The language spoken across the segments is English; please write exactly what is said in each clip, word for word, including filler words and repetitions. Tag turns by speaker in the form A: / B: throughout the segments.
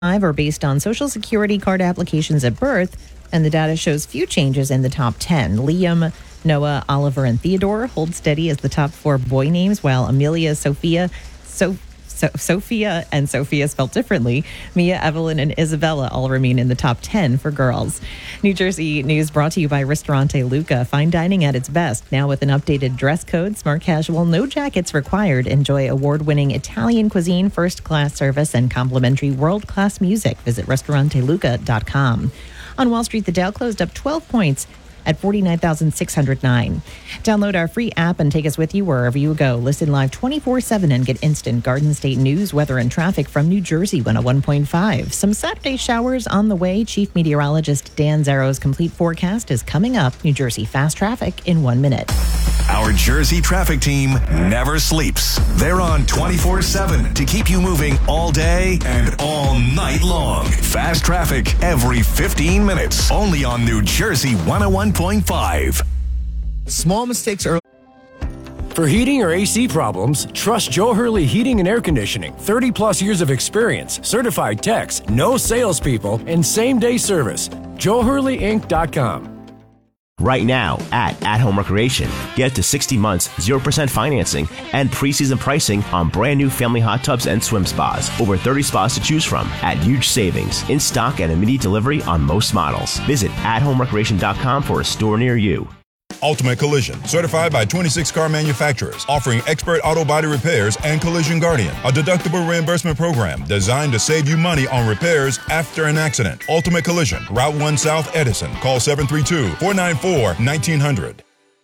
A: are based on Social Security card applications at birth, and the data shows few changes in the top ten. Liam, Noah, Oliver, and Theodore hold steady as the top four boy names, while Amelia, Sophia, so, so, Sophia, and Sophia spelled differently, Mia, Evelyn, and Isabella all remain in the top ten for girls. New Jersey news brought to you by Ristorante Luca. Fine dining at its best, now with an updated dress code, smart casual, no jackets required. Enjoy award-winning Italian cuisine, first-class service, and complimentary world-class music. Visit restaurante luca dot com. On Wall Street, the Dow closed up twelve points at forty-nine thousand six hundred nine. Download our free app and take us with you wherever you go. Listen live twenty-four seven and get instant Garden State news, weather, and traffic from New Jersey one oh one point five. Some Saturday showers on the way. Chief Meteorologist Dan Zarrow's complete forecast is coming up. New Jersey fast traffic in one minute.
B: Our Jersey traffic team never sleeps. They're on twenty-four seven to keep you moving all day and all night long. Fast traffic every fifteen minutes. Only on New Jersey one oh one point five.
C: Small mistakes are...
D: For heating or A C problems, trust Joe Hurley Heating and Air Conditioning. thirty plus years of experience, certified techs, no salespeople, and same-day service. joe hurley inc dot com.
E: Right now at At Home Recreation, get to sixty months, zero percent financing, and preseason pricing on brand new family hot tubs and swim spas. Over thirty spas to choose from at huge savings, in stock and immediate delivery on most models. Visit at home recreation dot com for a store near you.
F: Ultimate Collision, certified by twenty-six car manufacturers, offering expert auto body repairs and Collision Guardian, a deductible reimbursement program designed to save you money on repairs after an accident. Ultimate Collision, Route one South, Edison. Call seven three two, four nine four, one nine zero zero.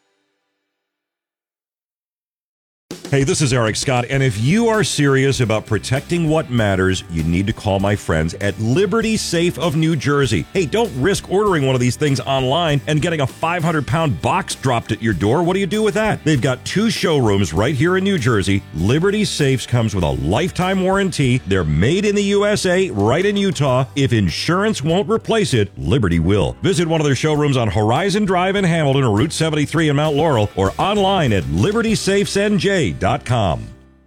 G: Hey, this is Eric Scott, and if you are serious about protecting what matters, you need to call my friends at Liberty Safe of New Jersey. Hey, don't risk ordering one of these things online and getting a five hundred pound box dropped at your door. What do you do with that? They've got two showrooms right here in New Jersey. Liberty Safes comes with a lifetime warranty. They're made in the U S A, right in Utah. If insurance won't replace it, Liberty will. Visit one of their showrooms on Horizon Drive in Hamilton or Route seventy-three in Mount Laurel, or online at liberty safes n j dot com.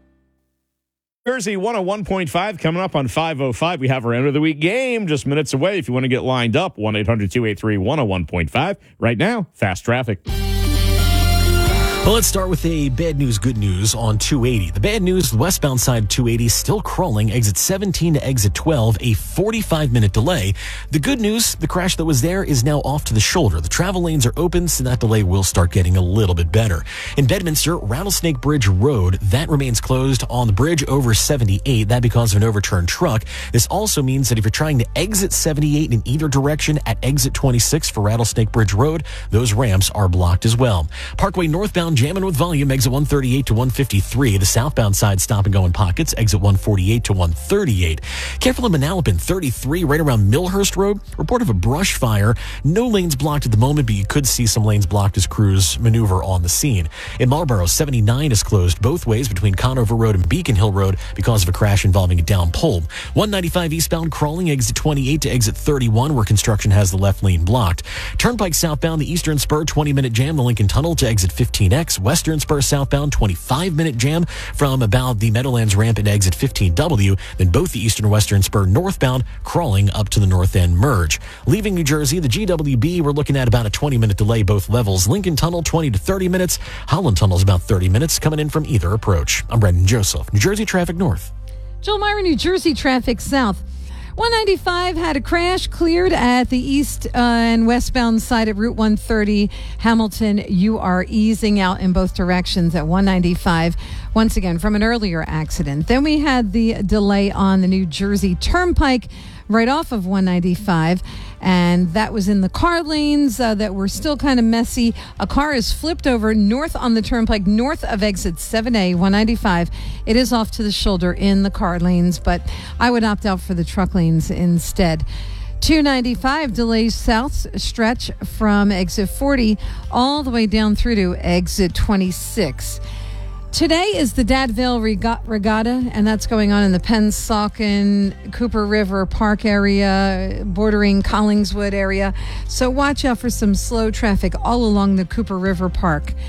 H: Jersey one oh one point five coming up on five oh five. We have our end of the week game just minutes away. If you want to get lined up, one eight hundred two eight three one oh one point five. Right now, fast traffic.
I: Well, let's start with a bad news, good news on two eighty. The bad news, the westbound side of two eighty still crawling, exit seventeen to exit twelve, a forty-five minute delay. The good news, the crash that was there is now off to the shoulder. The travel lanes are open, so that delay will start getting a little bit better. In Bedminster, Rattlesnake Bridge Road, that remains closed on the bridge over seventy-eight, that because of an overturned truck. This also means that if you're trying to exit seventy-eight in either direction at exit twenty-six for Rattlesnake Bridge Road, those ramps are blocked as well. Parkway northbound jamming with volume, exit one thirty-eight to one fifty-three. The southbound side stop and go in pockets, exit one forty-eight to one thirty-eight. Careful in Manalapan, thirty-three, right around Millhurst Road. Report of a brush fire. No lanes blocked at the moment, but you could see some lanes blocked as crews maneuver on the scene. In Marlboro, seventy-nine is closed both ways between Conover Road and Beacon Hill Road because of a crash involving a down pole. one ninety-five eastbound crawling, exit twenty-eight to exit thirty-one, where construction has the left lane blocked. Turnpike southbound, the Eastern Spur, twenty minute jam, the Lincoln Tunnel to exit fifteen X. Western Spur southbound, twenty-five minute jam from about the Meadowlands ramp at exit fifteen W. Then both the Eastern Western Spur northbound crawling up to the north end merge. Leaving New Jersey, the G W B, we're looking at about a twenty minute delay both levels. Lincoln Tunnel, twenty to thirty minutes. Holland Tunnel's about thirty minutes coming in from either approach. I'm Brendan Joseph, New Jersey Traffic North.
J: Joel Myra, New Jersey Traffic South. one ninety-five had a crash cleared at the east uh, and westbound side of Route one thirty. Hamilton, you are easing out in both directions at one ninety-five, once again, from an earlier accident. Then we had the delay on the New Jersey Turnpike right off of one ninety-five, and that was in the car lanes uh, that were still kind of messy. A car is flipped over north on the turnpike, north of exit seven A, one ninety-five. It is off to the shoulder in the car lanes, but I would opt out for the truck lanes instead. two ninety-five delays south stretch from exit forty all the way down through to exit twenty-six. Today is the Dadville Regatta, and that's going on in the Pennsauken, Cooper River Park area, bordering Collingswood area. So watch out for some slow traffic all along the Cooper River Park.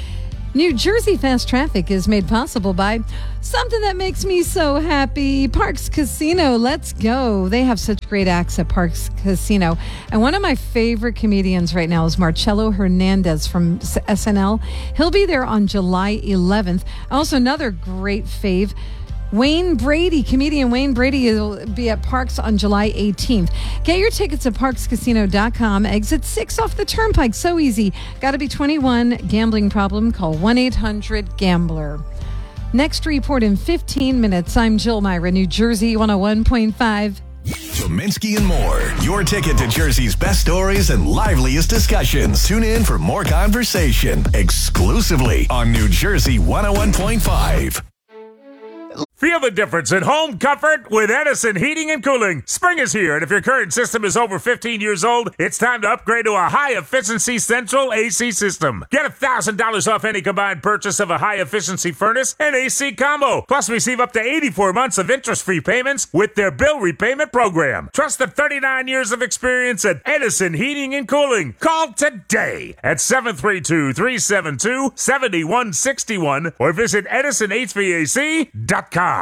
J: New Jersey Fast Traffic is made possible by something that makes me so happy. Parks Casino, let's go. They have such great acts at Parks Casino. And one of my favorite comedians right now is Marcello Hernandez from S N L. He'll be there on July eleventh. Also, another great fave, Wayne Brady, comedian Wayne Brady will be at Parks on July eighteenth. Get your tickets at parks casino dot com. Exit six off the Turnpike. So easy. Got to be twenty-one. Gambling problem? Call one eight hundred gambler. Next report in fifteen minutes. I'm Jill Myra, New Jersey one oh one point five.
B: Dominski and more. Your ticket to Jersey's best stories and liveliest discussions. Tune in for more conversation exclusively on New Jersey one oh one point five.
K: Feel the difference in home comfort with Edison Heating and Cooling. Spring is here, and if your current system is over fifteen years old, it's time to upgrade to a high-efficiency central A C system. Get one thousand dollars off any combined purchase of a high-efficiency furnace and A C combo. Plus, receive up to eighty-four months of interest-free payments with their bill repayment program. Trust the thirty-nine years of experience at Edison Heating and Cooling. Call today at seven three two, three seven two, seven one six one or visit edison h v a c dot com.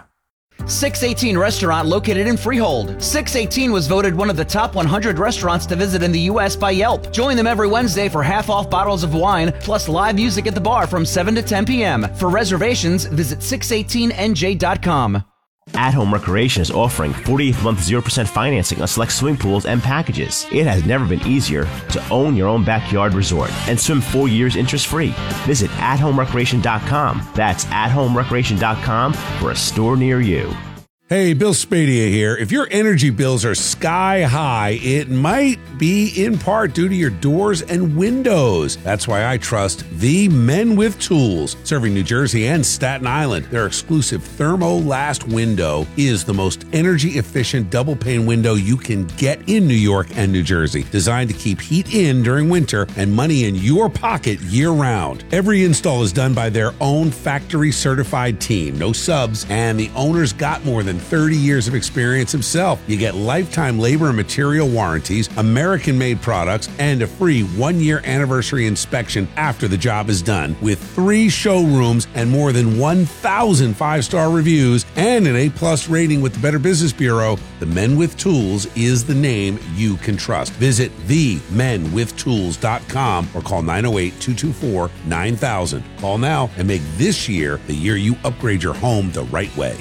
L: six eighteen Restaurant located in Freehold. six eighteen was voted one of the top one hundred restaurants to visit in the U S by Yelp. Join them every Wednesday for half-off bottles of wine, plus live music at the bar from seven to ten p.m. For reservations, visit six eighteen n j dot com.
E: At Home Recreation is offering forty-eighth month zero percent financing on select swimming pools and packages. It has never been easier to own your own backyard resort and swim four years interest-free. Visit at home recreation dot com. That's at home recreation dot com for a store near you.
M: Hey, Bill Spadia here. If your energy bills are sky high, it might be in part due to your doors and windows. That's why I trust the Men with Tools, serving New Jersey and Staten Island. Their exclusive Thermo-Last window is the most energy-efficient double-pane window you can get in New York and New Jersey. Designed to keep heat in during winter and money in your pocket year-round. Every install is done by their own factory-certified team. No subs, and the owner's got more than thirty years of experience himself. You get lifetime labor and material warranties, American-made products, and a free one-year anniversary inspection after the job is done. With three showrooms and more than one thousand five-star reviews and an A-plus rating with the Better Business Bureau, the Men with Tools is the name you can trust. Visit the men with tools dot com or call nine oh eight, two two four, nine thousand. Call now and make this year the year you upgrade your home the right way.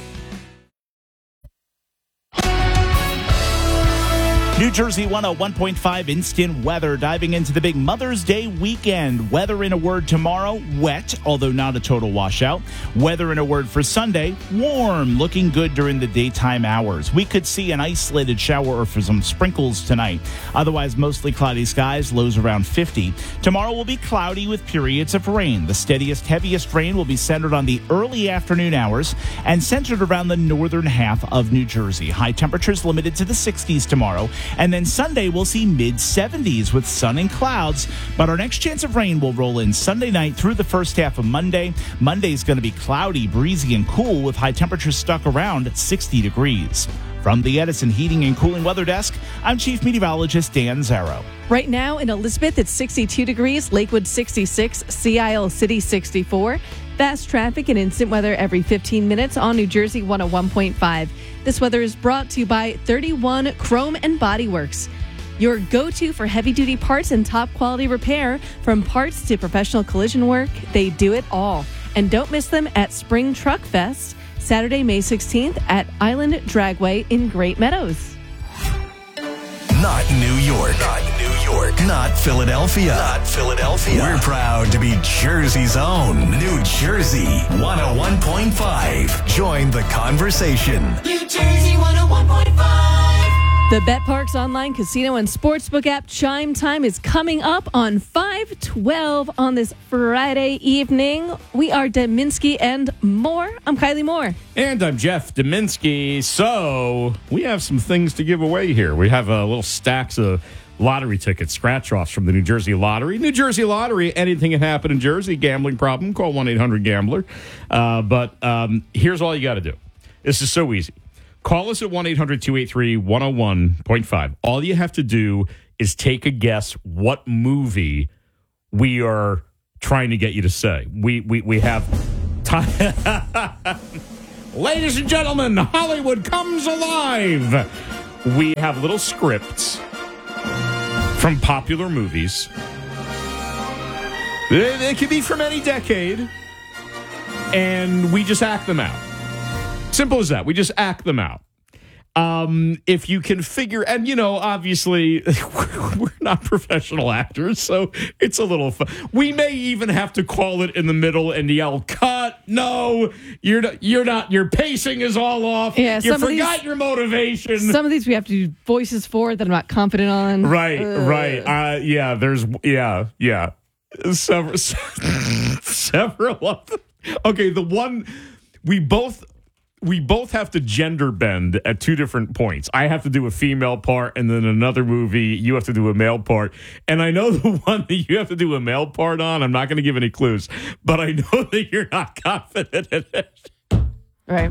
N: New Jersey one oh one point five instant weather, diving into the big Mother's Day weekend. Weather in a word tomorrow, wet, although not a total washout. Weather in a word for Sunday, warm, looking good during the daytime hours. We could see an isolated shower or for some sprinkles tonight. Otherwise, mostly cloudy skies, lows around fifty. Tomorrow will be cloudy with periods of rain. The steadiest, heaviest rain will be centered on the early afternoon hours and centered around the northern half of New Jersey. High temperatures limited to the sixties tomorrow. And then Sunday, we'll see mid seventies with sun and clouds. But our next chance of rain will roll in Sunday night through the first half of Monday. Monday's going to be cloudy, breezy, and cool with high temperatures stuck around sixty degrees. From the Edison Heating and Cooling Weather Desk, I'm Chief Meteorologist Dan Zarrow.
O: Right now in Elizabeth, it's sixty-two degrees, Lakewood sixty-six, Sea Isle City sixty-four. Fast traffic and instant weather every fifteen minutes on New Jersey one oh one point five. This weather is brought to you by thirty-one Chrome and Body Works, your go-to for heavy-duty parts and top-quality repair. From parts to professional collision work, they do it all. And don't miss them at Spring Truck Fest, Saturday, May sixteenth at Island Dragway in Great Meadows.
B: Not New York. Not New York. Not Philadelphia. Not Philadelphia. We're proud to be Jersey's own. New Jersey one oh one point five. Join the conversation.
P: New Jersey one oh one point five.
O: The BetParx online casino and sportsbook app Chime Time is coming up on five twelve on this Friday evening. We are Dominski and more. I'm Kylie Moore.
H: And I'm Jeff Dominski. So we have some things to give away here. We have a uh, little stacks of lottery tickets, scratch-offs from the New Jersey Lottery. New Jersey Lottery, anything can happen in Jersey. Gambling problem, call one eight hundred gambler. Uh, but um, here's all you got to do. This is so easy. Call us at one eight hundred two eight three one oh one point five. All you have to do is take a guess what movie we are trying to get you to say. We we we have time. Ladies and gentlemen, Hollywood comes alive. We have little scripts from popular movies. They, they could be from any decade, and we just act them out. Simple as that. We just act them out. Um, if you can figure, and you know, obviously, we're not professional actors, so it's a little fun. We may even have to call it in the middle and yell, "Cut! No, you're not, you're not. Your pacing is all off.
O: Yeah,
H: you
O: some of
H: forgot
O: these-
H: your motivation."
O: Some of these we have to do voices for that I'm not confident on.
H: Right,
O: Uh,
H: right. Uh, yeah, there's, yeah, yeah. Several, several of them. Okay, the one we both. We both have to gender bend at two different points. I have to do a female part, and then another movie, you have to do a male part. And I know the one that you have to do a male part on, I'm not going to give any clues, but I know that you're not confident in it.
O: Right.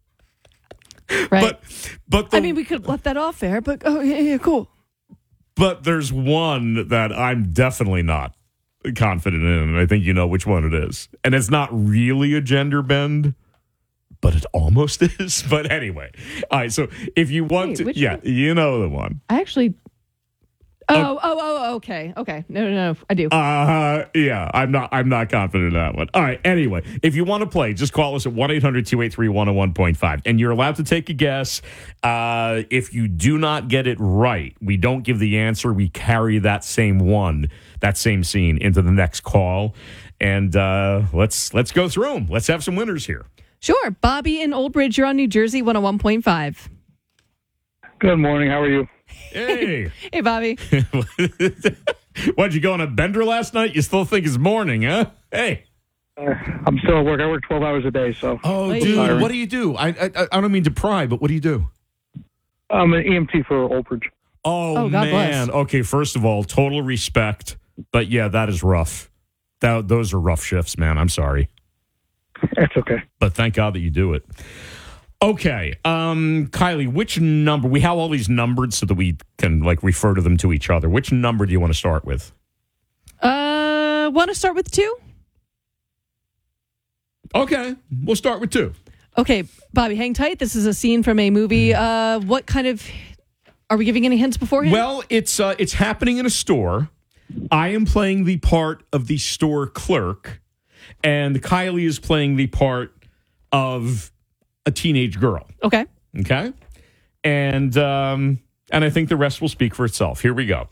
O: Right.
H: But, but the,
O: I mean, we could have left that off there, but oh, yeah, yeah, cool.
H: but there's one that I'm definitely not confident in, and I think you know which one it is. And it's not really a gender bend, but it almost is. But anyway, all right. So if you want
O: Wait,
H: to,
O: which
H: yeah,
O: one?
H: you know the one.
O: I actually. Oh, oh, oh, okay, okay. No, no, no, I do.
H: Uh, yeah, I'm not. I'm not confident in that one. All right. Anyway, if you want to play, just call us at one eight hundred two eight three one oh one point five, and you're allowed to take a guess. Uh, if you do not get it right, we don't give the answer. We carry that same one, that same scene, into the next call, and uh, let's let's go through them. Let's have some winners here.
O: Sure. Bobby in Old Bridge, you're on New Jersey one oh one point five.
Q: Good morning. How are you?
H: Hey.
O: Hey, Bobby.
H: What'd you go on a bender last night? You still think it's morning, huh? Hey.
Q: Uh, I'm still at work. I work twelve hours a day, so.
G: Oh,
Q: it's
G: dude,
Q: tiring.
G: what do you do? I, I I don't mean to pry, but what do you do?
Q: I'm an E M T for Old Bridge.
H: Oh,
O: Oh, God
H: man.
O: bless.
H: Okay, first of all, total respect. But yeah, that is rough. That, those are rough shifts, man. I'm sorry.
Q: It's okay.
H: But thank God that you do it. Okay, um, Kylie, which number? We have all these numbered so that we can like refer to them to each other. Which number do you want to start with?
O: Uh, want to start with two?
H: Okay, we'll start with two.
O: Okay, Bobby, hang tight. This is a scene from a movie. Uh, what kind of? Are we giving any hints beforehand?
H: Well, it's uh, it's happening in a store. I am playing the part of the store clerk, and Kylie is playing the part of a teenage girl.
O: Okay.
H: Okay. And um, and I think the rest will speak for itself. Here we go.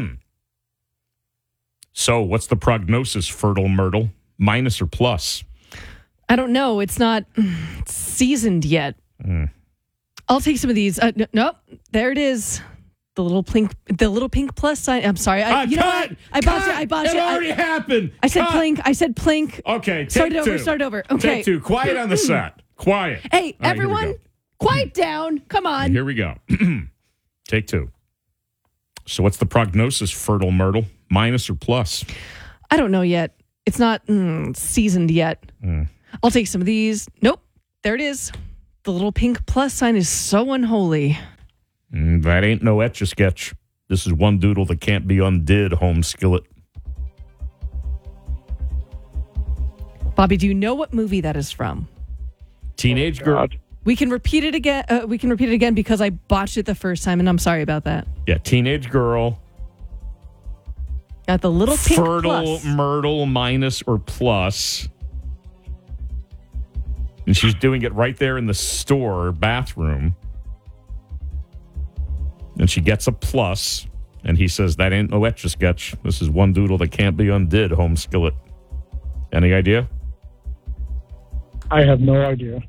H: So, what's the prognosis, Fertile Myrtle? Minus or plus?
O: I don't know. It's not mm, seasoned yet.
H: Mm.
O: I'll take some of these. Uh, no, nope. There it is. The little pink, the little pink plus sign. I'm sorry. I,
H: Ah,
O: you know
H: cut!
O: what? I botched it.
H: Cut!
O: I botched
H: It
O: it.
H: already
O: I,
H: happened.
O: I said
H: Cut!
O: plink. I said plink.
H: Okay, take
O: Start it over.
H: two.
O: Start it over. Okay.
H: Take two. Quiet on the set. Quiet.
O: Hey,
H: All right, here we
O: everyone,
H: go.
O: quiet down. Come on.
H: Here we go. Take two. So, what's the prognosis, Fertile Myrtle? Minus or plus?
O: I don't know yet. It's not mm, seasoned yet.
H: Mm.
O: I'll take some of these. Nope. There it is. The little pink plus sign is so unholy.
H: Mm, that ain't no etch a sketch. This is one doodle that can't be undid, home skillet.
O: Bobby, do you know what movie that is from?
H: Teenage girl.
O: We can repeat it again. Uh, we can repeat it again because I botched it the first time, and I'm sorry about that.
H: Yeah, teenage girl.
O: Got the little pink
H: Fertile
O: plus.
H: Myrtle minus or plus. And she's doing it right there in the store bathroom. And she gets a plus. And he says, that ain't no etch a sketch. This is one doodle that can't be undid, home skillet. Any idea?
Q: I have no idea.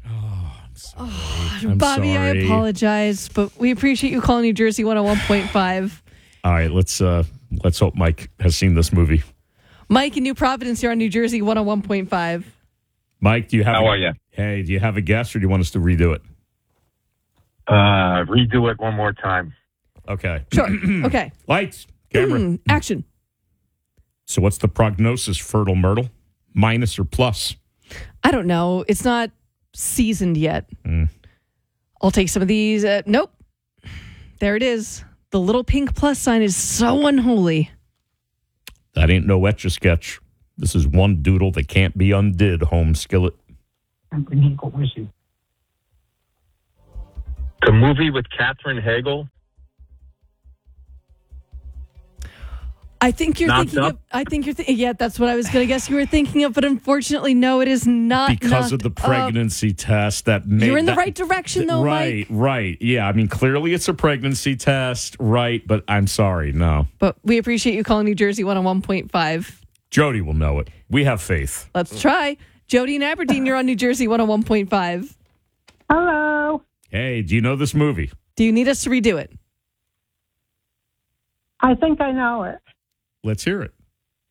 H: I'm
O: Bobby, I
H: sorry.
O: apologize, but we appreciate you calling New Jersey one oh one point five.
H: All right, let's uh, let's hope Mike has seen this movie.
O: Mike in New Providence, you're on New Jersey one oh one point five.
H: Mike, do you have?
R: How
H: a,
R: are ya?
H: Hey, do you have a guess, or do you want us to redo it?
R: Uh, redo it one more time.
H: Okay.
O: Sure. Okay.
H: Lights, camera,
O: Mm, action.
H: So, what's the prognosis, Fertile Myrtle? Minus or plus?
O: I don't know. It's not seasoned yet.
H: Mm.
O: I'll take some of these. Uh, nope. There it is. The little pink plus sign is so unholy.
H: That ain't no etch a sketch. This is one doodle that can't be undid, home skillet.
R: The movie with Katherine Hagel.
O: I think you're
R: Knocked
O: thinking
R: Up?
O: of. I think you're. Th- yeah, that's what I was going to guess you were thinking of, but unfortunately, no, it is not.
H: Because of
O: Knocked
H: the
O: Up.
H: pregnancy test that made.
O: You're in the
H: that-
O: right direction, though,
H: Right,
O: Mike.
H: right. Yeah, I mean, clearly it's a pregnancy test, right? But I'm sorry, no.
O: But we appreciate you calling New Jersey one oh one point five.
H: Jody will know it. We have faith.
O: Let's try. Jody in Aberdeen, you're on New Jersey one oh one point five.
S: Hello.
H: Hey, do you know this movie?
O: Do you need us to redo it?
S: I think I know it.
H: Let's hear it.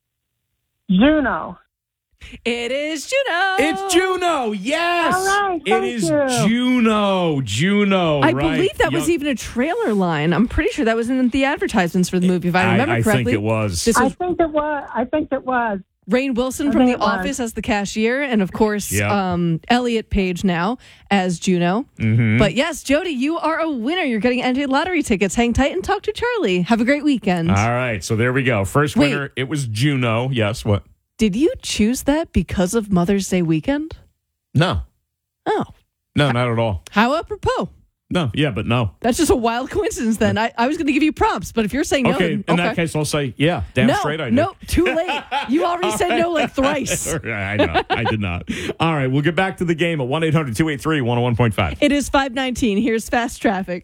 S: Juno.
O: It is Juno.
H: It's Juno. Yes.
S: All right,
H: It
S: thank
H: is
S: you.
H: Juno. Juno.
O: I
H: right.
O: believe that was
H: Young-
O: even a trailer line. I'm pretty sure that was in the advertisements for the movie, if I remember
H: I think
O: correctly.
H: it was.
O: This
S: I
O: was
S: think it was. I think it was.
O: Rainn Wilson
S: I
O: from
S: think
O: The
S: it was.
O: Office as the cashier, and of course,
H: Yeah.
O: um, Elliot Page now as Juno.
H: Mhm.
O: But yes, Jody, you are a winner. You're getting N J lottery tickets. Hang tight and talk to Charlie. Have a great weekend.
H: All right, so there we go. First
O: Wait.
H: winner, it was Juno. Yes, what?
O: Did you choose that because of Mother's Day weekend?
H: No.
O: Oh,
H: No, not at all.
O: how apropos.
H: No, yeah, but no.
O: That's just a wild coincidence then. I, I was going to give you props, but if you're saying no,
H: Okay,
O: then,
H: in
O: okay.
H: that case, I'll say, yeah, damn
O: no,
H: straight I did.
O: no, too late. You already said no like thrice.
H: I know, I did not. All right, we'll get back to the game at one eight hundred two eight three one oh one point five.
O: It is five nineteen. Here's fast traffic.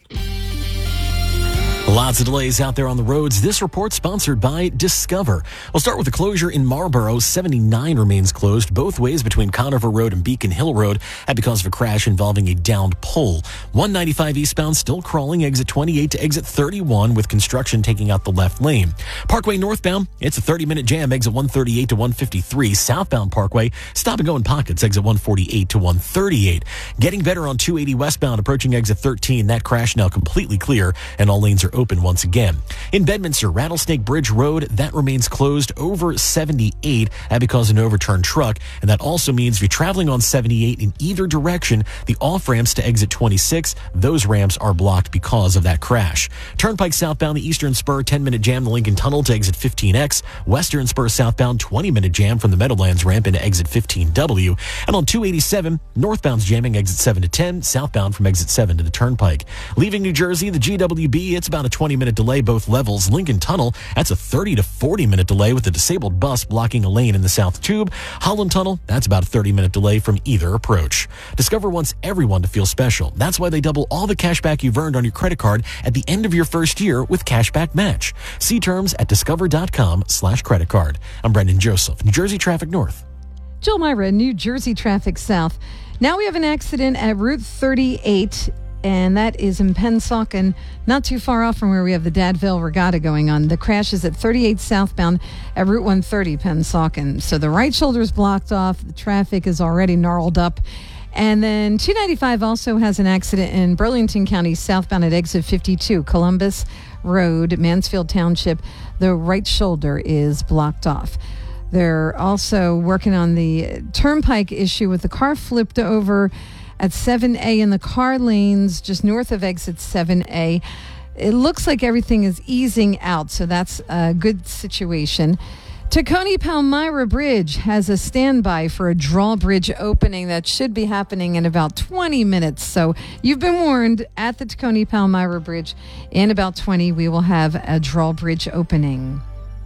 I: Lots of delays out there on the roads. This report sponsored by Discover. We'll start with the closure in Marlboro. seventy-nine remains closed both ways between Conover Road and Beacon Hill Road because of a crash involving a downed pole. one ninety-five eastbound still crawling exit twenty-eight to exit thirty-one with construction taking out the left lane. Parkway northbound, it's a thirty-minute jam exit one thirty-eight to one fifty-three. Southbound Parkway, stop and go in pockets exit one forty-eight to one thirty-eight. Getting better on two eighty westbound approaching exit thirteen. That crash now completely clear and all lanes are open once again. In Bedminster, Rattlesnake Bridge Road, that remains closed over seventy-eight and because of an overturned truck. And that also means if you're traveling on seventy-eight in either direction, the off ramps to exit twenty-six, those ramps are blocked because of that crash. Turnpike southbound, the Eastern Spur, ten minute jam, the Lincoln Tunnel to exit fifteen X. Western Spur southbound, twenty minute jam from the Meadowlands ramp into exit fifteen W. And on two eighty-seven, northbound's jamming exit seven to ten, southbound from exit seven to the Turnpike. Leaving New Jersey, the G W B, it's about a twenty minute delay both levels. Lincoln Tunnel, that's a thirty to forty minute delay with a disabled bus blocking a lane in the South Tube. Holland Tunnel, that's about a thirty minute delay from either approach. Discover wants everyone to feel special. That's why they double all the cash back you've earned on your credit card at the end of your first year with Cashback Match. See terms at discover.com slash credit card. I'm Brendan Joseph, New Jersey Traffic North.
J: Jill Myra, New Jersey Traffic South. Now we have an accident at Route thirty-eight, and that is in Pennsauken, not too far off from where we have the Dadville Regatta going on. The crash is at thirty-eight southbound at Route one thirty, Pennsauken. So the right shoulder is blocked off. The traffic is already gnarled up. And then two ninety-five also has an accident in Burlington County, southbound at exit fifty-two, Columbus Road, Mansfield Township. The right shoulder is blocked off. They're also working on the Turnpike issue with the car flipped over at seven A in the car lanes just north of exit seven A. It looks like everything is easing out, so that's a good situation. Tacony Palmyra Bridge has a standby for a drawbridge opening that should be happening in about twenty minutes. So you've been warned at the Tacony Palmyra Bridge. In about twenty, we will have a drawbridge opening.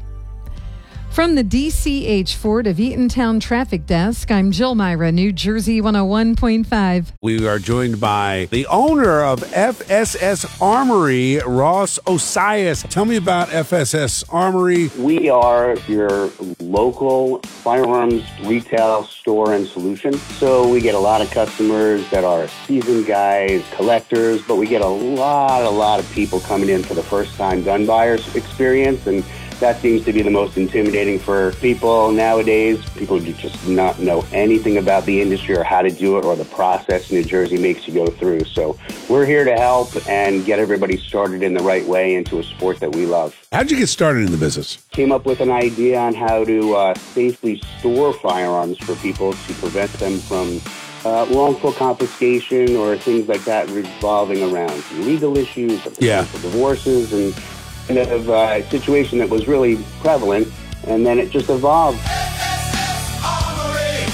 J: From the D C H Ford of Eatontown Traffic Desk, I'm Jill Myra, New Jersey one oh one point five.
M: We are joined by the owner of F S S Armory, Ross Osias. Tell me about F S S Armory.
T: We are your local firearms retail store and solution. So we get a lot of customers that are seasoned guys, collectors, but we get a lot, a lot of people coming in for the first time gun buyers experience, and that seems to be the most intimidating for people nowadays. People do just not know anything about the industry or how to do it or the process New Jersey makes you go through. So we're here to help and get everybody started in the right way into a sport that we love.
M: How'd you get started in the business?
T: Came up with an idea on how to uh, safely store firearms for people to prevent them from uh, wrongful confiscation or things like that revolving around legal issues, or
M: yeah.
T: divorces, and kind of uh, situation that was really prevalent, and then it just evolved.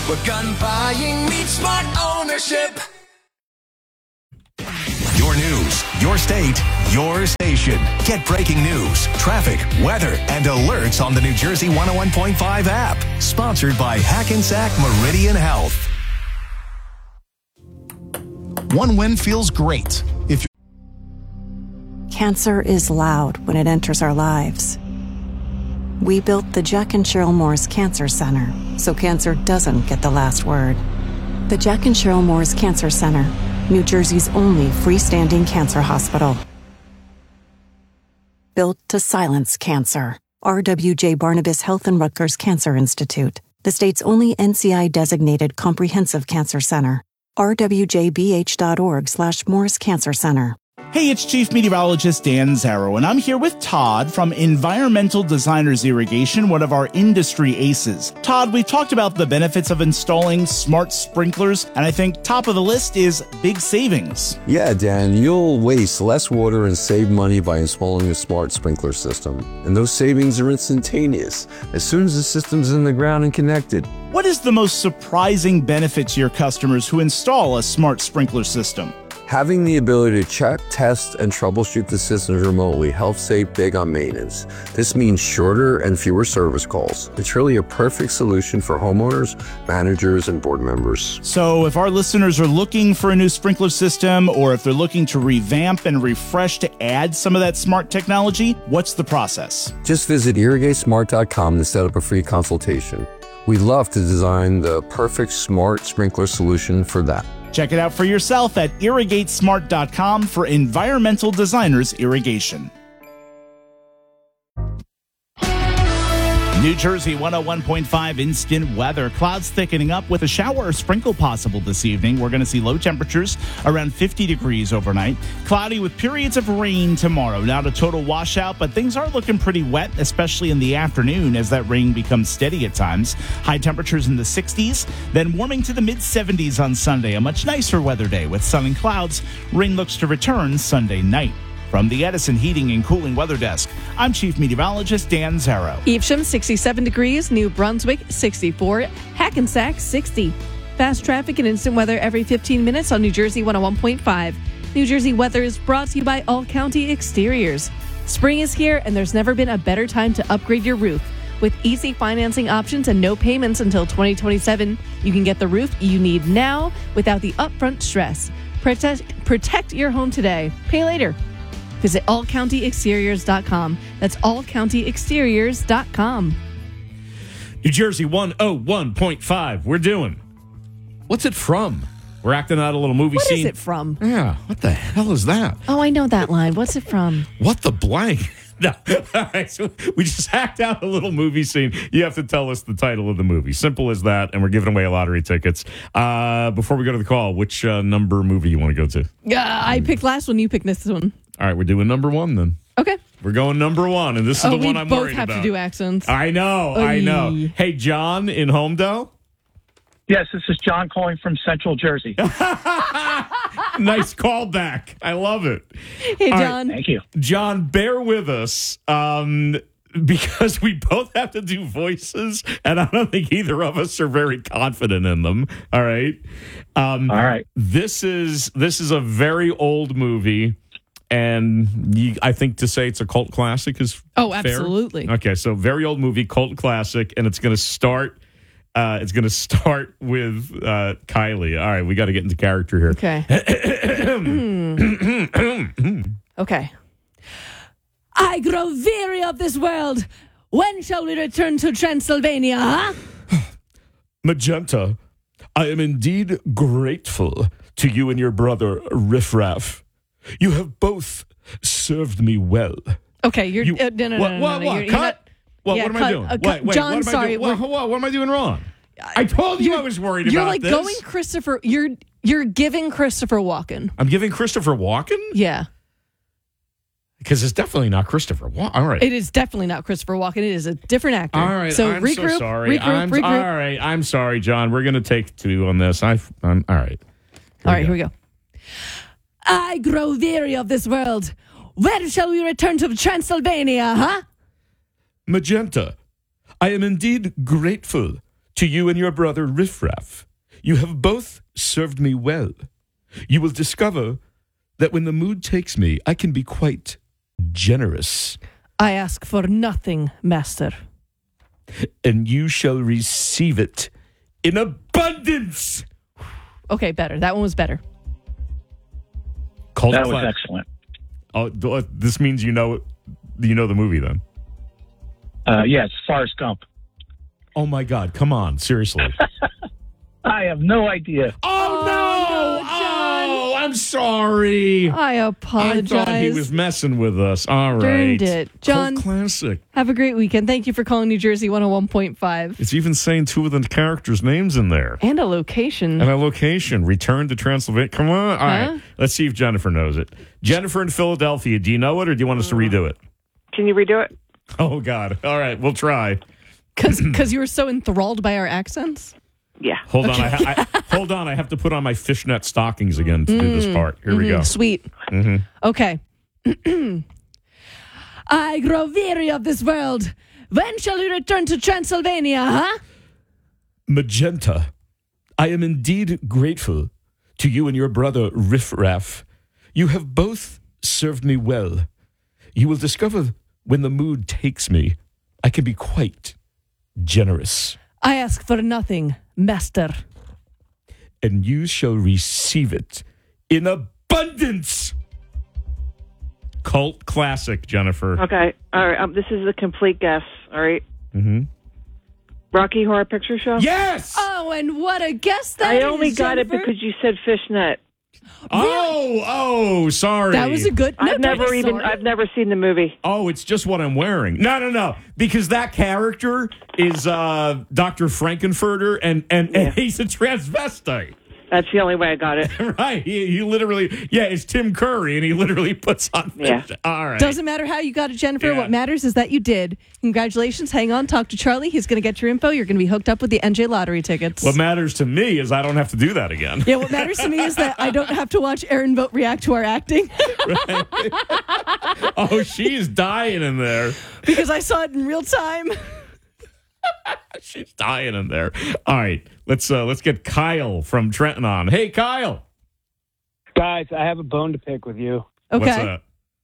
P: where gun buying meets smart ownership.
B: Your news, your state, your station. Get breaking news, traffic, weather, and alerts on the New Jersey one oh one point five app. Sponsored by Hackensack Meridian Health.
C: One win feels great. If
U: Cancer is loud when it enters our lives. We built the Jack and Cheryl Morris Cancer Center so cancer doesn't get the last word. The Jack and Cheryl Morris Cancer Center, New Jersey's only freestanding cancer hospital. Built to silence cancer. R W J Barnabas Health and Rutgers Cancer Institute, the state's only N C I-designated comprehensive cancer center. r w j b h dot org slash Morris Cancer Center.
N: Hey, it's Chief Meteorologist Dan Zarrow, and I'm here with Todd from Environmental Designers Irrigation, one of our industry aces. Todd, we've talked about the benefits of installing smart sprinklers, and I think top of the list is big savings.
V: Yeah, Dan, you'll waste less water and save money by installing a smart sprinkler system. And those savings are instantaneous as soon as the system's in the ground and connected.
N: What is the most surprising benefit to your customers who install a smart sprinkler system?
V: Having the ability to check, test, and troubleshoot the systems remotely helps save big on maintenance. This means shorter and fewer service calls. It's really a perfect solution for homeowners, managers, and board members.
N: So if our listeners are looking for a new sprinkler system, or if they're looking to revamp and refresh to add some of that smart technology, what's the process?
V: Just visit irrigate smart dot com to set up a free consultation. We'd love to design the perfect smart sprinkler solution for that.
N: Check it out for yourself at irrigate smart dot com for Environmental Designers Irrigation. New Jersey one oh one point five instant weather. Clouds thickening up with a shower or sprinkle possible this evening. We're going to see low temperatures around fifty degrees overnight. Cloudy with periods of rain tomorrow. Not a total washout, but things are looking pretty wet, especially in the afternoon as that rain becomes steady at times. High temperatures in the sixties, then warming to the mid seventies on Sunday. A much nicer weather day with sun and clouds. Rain looks to return Sunday night. From the Edison Heating and Cooling Weather Desk, I'm Chief Meteorologist Dan Zarrow.
O: Evesham, sixty-seven degrees. New Brunswick, sixty-four. Hackensack, sixty. Fast traffic and instant weather every fifteen minutes on New Jersey one oh one point five. New Jersey weather is brought to you by All County Exteriors. Spring is here, and there's never been a better time to upgrade your roof. With easy financing options and no payments until twenty twenty-seven, you can get the roof you need now without the upfront stress. Protect, protect your home today. Pay later. Visit all county exteriors dot com. That's all county exteriors dot com.
H: New Jersey one oh one point five. We're doing. What's it from? We're acting out a little movie
O: What
H: scene.
O: is it from?
H: Yeah. What the hell is that?
O: Oh, I know that line. What's it from?
H: What the blank? No. All right. So we just hacked out a little movie scene. You have to tell us the title of the movie. Simple as that. And we're giving away lottery tickets. Uh, before we go to the call, which uh, number movie you want to go to?
O: Yeah, I picked last one. You picked this one.
H: All right. We're doing number one then.
O: Okay.
H: We're going number one. And this is
O: oh,
H: the one I'm
O: we
H: worried
O: both have
H: about.
O: to do accents.
H: I know. I know.
O: Oy.
H: Hey, John in Homedale?
Q: Yes, this is John calling from Central Jersey.
H: Nice callback. I love it.
O: Hey,
H: All
O: John.
H: right.
Q: Thank you.
H: John, bear with us um, because we both have to do voices, and I don't think either of us are very confident in them. All right. Um,
Q: All right.
H: This is this is a very old movie, and you, I think to say it's a cult classic is
O: Oh,
H: fair.
O: absolutely.
H: Okay, so very old movie, cult classic, and it's going to start. Uh, it's going to start with uh, Kylie. All right, we got to get into character here.
O: Okay. Okay. I grow weary of this world. When shall we return to Transylvania, huh?
H: Magenta, I am indeed grateful to you and your brother, Riffraff. You have both served me well.
O: Okay, you're...
H: You-
O: uh, no, no,
H: what,
O: no, no,
H: what,
O: no.
H: what?
O: You're, you're
H: Cut?
O: not-
H: What,
O: Yeah,
H: what am I
O: cut-
H: doing?
O: uh, cut-
H: wait, wait,
O: John,
H: what am
O: sorry,
H: I doing?
O: we're-
H: What, what, what am I doing wrong? I told you I was worried
O: You're
H: about
O: like
H: this.
O: going Christopher... You're you're giving Christopher Walken.
H: I'm giving Christopher Walken?
O: Yeah.
H: Because it's definitely not Christopher Walken. All right.
O: It is definitely not Christopher Walken. It is a different actor.
H: All right,
O: So
H: I'm
O: regroup,
H: so sorry.
O: regroup,
H: I'm,
O: regroup.
H: All right, I'm sorry, John. We're going to take two on this. I, I'm all right.
O: All right, here we go. I grow weary of this world. When shall we return to Transylvania, huh?
H: Magenta, I am indeed grateful to you and your brother Riffraff. You have both served me well. You will discover that when the mood takes me, I can be quite generous.
O: I ask for nothing, master.
H: And you shall receive it in abundance.
O: Okay, better. That one was better.
H: Cult
Q: That was
H: class-
Q: excellent.
H: Oh, th- this means you know you know the movie then.
Q: Uh, yes, Forrest Gump.
H: Oh my God! Come on, seriously.
Q: I have no idea.
H: Oh, no! Oh, I'm sorry.
O: I apologize.
H: I thought he was messing with us. All right.
O: Burned it. John,
H: Cult classic.
O: have a great weekend. Thank you for calling New Jersey one oh one point five.
H: It's even saying two of the characters' names in there.
O: And a location.
H: And a location. Return to Transylvania. Come on. All
O: Huh?
H: right. Let's see if Jennifer knows it. Jennifer in Philadelphia, do you know it or do you want us to redo it?
A: Can you redo it?
H: Oh, God. All right. We'll try.
O: Because you were so enthralled by our accents?
A: Yeah.
H: Hold on. I, ha- I, hold on. I have to put on my fishnet stockings again to do this
O: Mm,
H: part. Here we
O: mhm,
H: go.
O: Sweet.
H: Mm-hmm.
O: Okay. I grow weary of this world. When shall we return to Transylvania, huh?
H: Magenta, I am indeed grateful to you and your brother Riffraff. You have both served me well. You will discover when the mood takes me, I can be quite generous.
O: I ask for nothing, master.
H: And you shall receive it in abundance. Cult classic, Jennifer.
A: Okay. All right. Um, this is a complete guess. All right.
H: Mm-hmm.
A: Rocky Horror Picture Show?
H: Yes!
O: Oh, and what a guess that
A: I
O: is,
A: only got
O: Jennifer.
A: it because you said fishnet.
H: Oh, oh, sorry.
O: That was a good. No,
A: I've never
O: don't be
A: even.
O: sorry.
A: I've never seen the movie.
H: Oh, it's just what I'm wearing. No, no, no. Because that character is uh, Doctor Frankenfurter, and, and, and he's a transvestite.
A: That's the only way I got it.
H: Right. He, he literally, yeah, it's Tim Curry, and he literally puts on.
A: Yeah.
H: All right.
O: Doesn't matter how you got it, Jennifer.
H: Yeah.
O: What matters is that you did. Congratulations. Hang on. Talk to Charlie. He's going to get your info. You're going to be hooked up with the N J Lottery tickets.
H: What matters to me is I don't have to do that again.
O: Yeah, what matters to me is that I don't have to watch Aaron Vogt react to our acting
H: Oh, she's dying in there.
O: because I saw it in real time.
H: She's dying in there. All right. Let's uh, let's get Kyle from Trenton on. Hey, Kyle.
D: Guys, I have a bone to pick with you.
O: Okay.
H: What's that?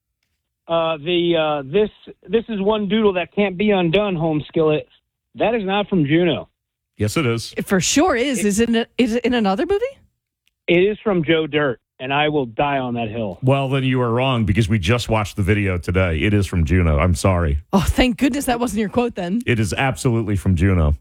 D: Uh, the uh, this this is one doodle that can't be undone. Home skillet. That is not from Juno.
H: Yes, it is.
O: It for sure is. Is it in, a, is it in another movie?
D: It is from Joe Dirt, and I will die on that hill.
H: Well, then you are wrong because we just watched the video today. It is from Juno. I'm sorry.
O: Oh, thank goodness that wasn't your quote then.
H: It is absolutely from Juno.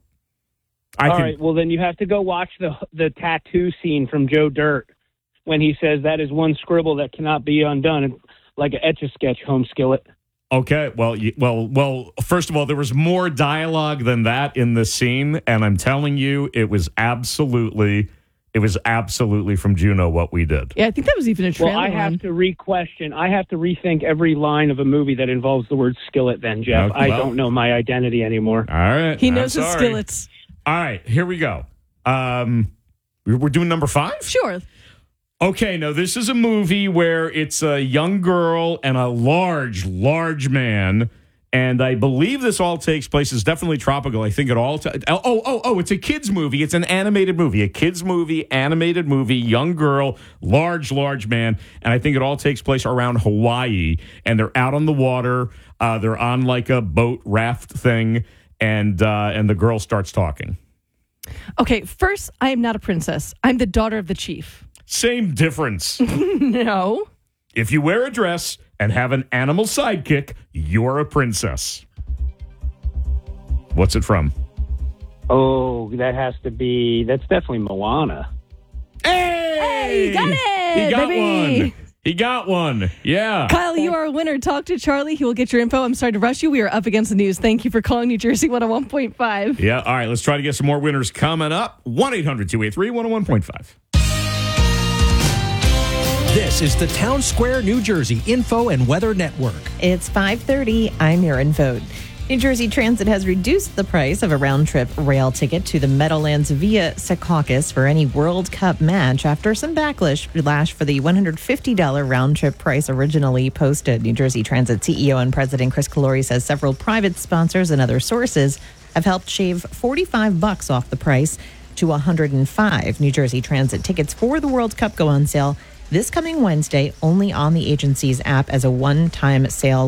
H: I
D: All
H: can,
D: right, well then you have to go watch the the tattoo scene from Joe Dirt when he says that is one scribble that cannot be undone. It's like an Etch-a-Sketch, Home skillet.
H: Okay, well, you, well, well. First of all, there was more dialogue than that in the scene, and I'm telling you, it was absolutely, it was absolutely from Juno what we did.
O: Yeah, I think that was even a trailer.
D: Well, I have
O: one.
D: to re-question. I have to rethink every line of a movie that involves the word skillet. Then, Jeff,
H: Okay,
D: I
H: well.
D: don't know my identity anymore.
H: All right,
O: He
H: I'm
O: knows his
H: sorry.
O: skillets.
H: All right, here we go. Um, we're doing number five.
O: Sure.
H: Okay, now this is a movie where it's a young girl and a large, large man. And I believe this all takes place. It's definitely tropical. I think it all. T- oh, oh, oh! It's a kids' movie. It's an animated movie. A kids' movie, animated movie. Young girl, large, large man, and I think it all takes place around Hawaii. And they're out on the water. Uh, they're on like a boat raft thing, and uh, and the girl starts talking.
O: Okay, first, I am not a princess. I'm the daughter of the chief.
H: Same difference.
O: No.
H: If you wear a dress and have an animal sidekick, you're a princess. What's it from?
D: Oh, that has to be. That's definitely Moana.
H: Hey!
O: Hey, you got it,
H: He got
O: baby.
H: one. He got one. Yeah.
O: Kyle, you are a winner. Talk to Charlie. He will get your info. I'm sorry to rush you. We are up against the news. Thank you for calling New Jersey one oh one point five.
H: Yeah. All right. Let's try to get some more winners coming up. one eight hundred two eight three one oh one point five.
W: This is the Town Square, New Jersey Info and Weather Network.
X: It's five thirty. I'm Erin Vogt. New Jersey Transit has reduced the price of a round-trip rail ticket to the Meadowlands via Secaucus for any World Cup match after some backlash for the one hundred fifty dollars round-trip price originally posted. New Jersey Transit C E O and President Chris Calori says several private sponsors and other sources have helped shave forty-five bucks off the price to one hundred five. New Jersey Transit tickets for the World Cup go on sale this coming Wednesday only on the agency's app as a one-time sale.